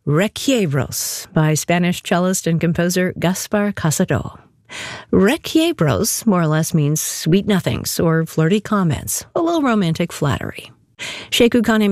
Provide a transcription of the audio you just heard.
Requiebros by Spanish cellist and composer Gaspar Casado. Requiebros more or less means sweet nothings or flirty comments, a little romantic flattery. Sheku Kane